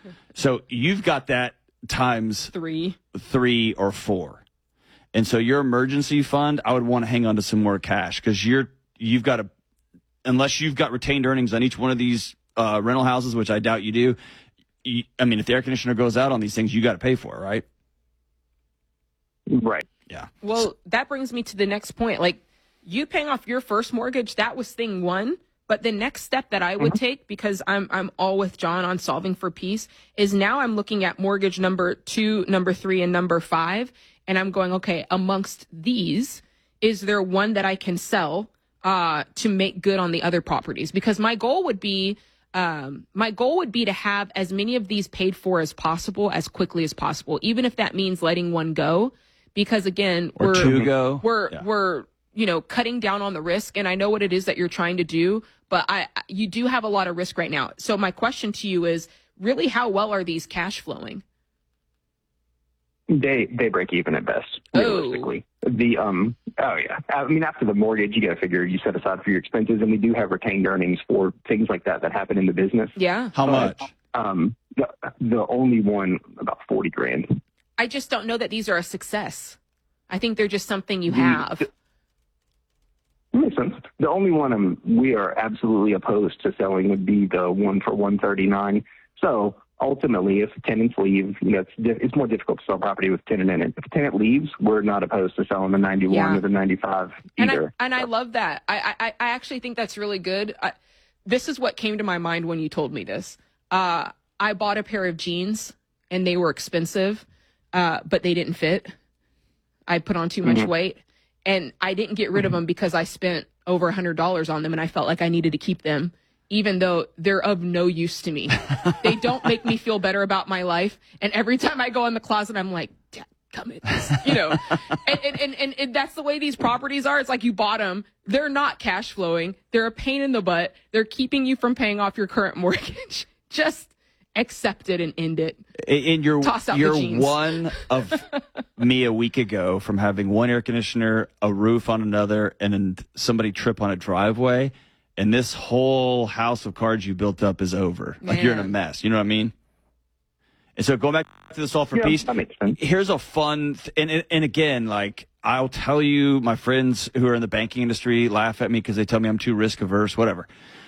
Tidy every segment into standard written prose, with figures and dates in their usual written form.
So you've got that times three or four. And so your emergency fund, I would want to hang on to some more cash because you've got to, unless you've got retained earnings on each one of these rental houses, which I doubt you do. I mean, if the air conditioner goes out on these things, you got to pay for it, right? Right. Yeah. Well, that brings me to the next point. Like, you paying off your first mortgage, that was thing one. But the next step that I would take, because I'm all with John on solving for peace, is now I'm looking at mortgage number 2, number 3, and number 5. And I'm going, okay, amongst these, is there one that I can sell to make good on the other properties? Because my goal would be to have as many of these paid for as possible, as quickly as possible, even if that means letting one go. Because again, we're cutting down on the risk, and I know what it is that you're trying to do, but you do have a lot of risk right now. So my question to you is, really, how well are these cash flowing? They break even at best, realistically. I mean, after the mortgage, you got to figure you set aside for your expenses, and we do have retained earnings for things like that happen in the business. Yeah. How much? The only one, about $40,000. I just don't know that these are a success. I think they're just something you have. Makes sense. The only one we are absolutely opposed to selling would be the one for $139,000. So ultimately, if tenants leave, it's more difficult to sell property with a tenant in it. If a tenant leaves, we're not opposed to selling the 91 or the 95 either. And I love that. I actually think that's really good. This is what came to my mind when you told me this. I bought a pair of jeans, and they were expensive, but they didn't fit. I put on too much weight, and I didn't get rid of them because I spent over $100 on them, and I felt like I needed to keep them, even though they're of no use to me. They don't make me feel better about my life. And every time I go in the closet, I'm like, come in, and that's the way these properties are. It's like you bought them. They're not cash flowing. They're a pain in the butt. They're keeping you from paying off your current mortgage. Just accept it and end it. And you're the one of me a week ago from having one air conditioner, a roof on another, and then somebody trip on a driveway. And this whole house of cards you built up is over. Like, you're in a mess. You know what I mean? And so going back to the Solve for Peace, that makes sense. Here's a fun, and again, like, I'll tell you, my friends who are in the banking industry laugh at me because they tell me I'm too risk averse, whatever.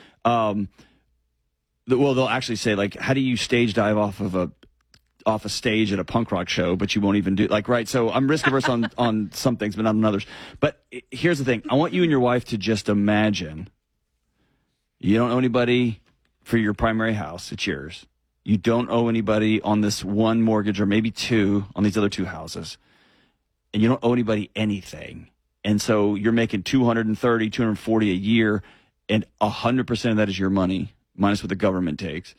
They'll actually say, like, how do you stage dive off a stage at a punk rock show, but you won't even do, like, right? So I'm risk averse on some things, but not on others. But here's the thing. I want you and your wife to just imagine you don't owe anybody for your primary house. It's yours. You don't owe anybody on this one mortgage, or maybe two on these other two houses. And you don't owe anybody anything. And so you're making $230, $240 a year, and 100% of that is your money, minus what the government takes.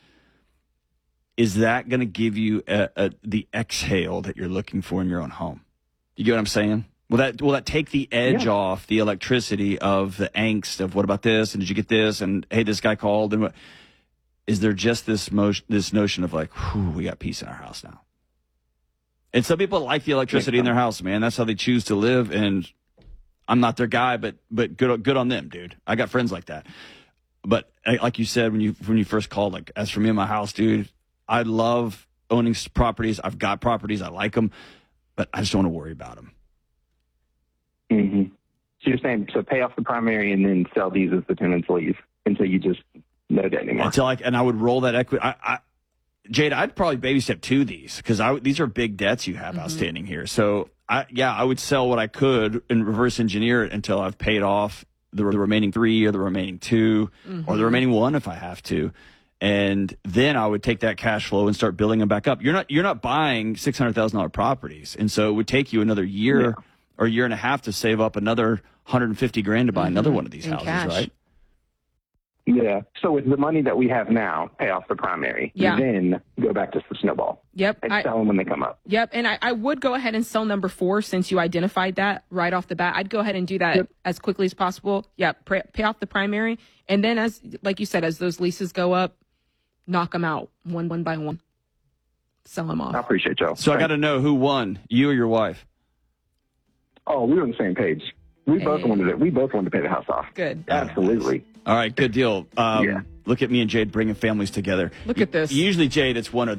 Is that going to give you the exhale that you're looking for in your own home? You get what I'm saying? Will that take the edge off the electricity of the angst of what about this, and did you get this, and hey, this guy called, and what? Is there just this notion of like, whew, we got peace in our house now? And some people like the electricity in their house, man. That's how they choose to live. And I'm not their guy, but good on them, dude. I got friends like that. But like you said when you first called, like, as for me and my house, dude, I love owning properties. I've got properties. I like them, but I just don't want to worry about them. Mm-hmm. So you're saying, so pay off the primary and then sell these as the tenants leave until you just no debt anymore. And I would roll that equity. Jade, I'd probably baby step to these because these are big debts you have outstanding here. So I would sell what I could and reverse engineer it until I've paid off the remaining 3 or the remaining 2 or the remaining 1 if I have to. And then I would take that cash flow and start building them back up. You're not buying $600,000 properties. And so it would take you another year or year and a half to save up another $150,000 to buy another one of these houses, cash. Right? Yeah. So with the money that we have now, pay off the primary, then go back to the snowball. Yep. And sell them when they come up. Yep. And I would go ahead and sell number 4 since you identified that right off the bat. I'd go ahead and do that as quickly as possible. Yeah. Pay off the primary. And then like you said, as those leases go up, knock them out one by one. Sell them off. I appreciate y'all. So I got to know who won, you or your wife? Oh, we were on the same page. We both wanted it. We both wanted to pay the house off. Good. Absolutely. All right, good deal. Look at me and Jade bringing families together. Look at this. Usually, Jade, it's one or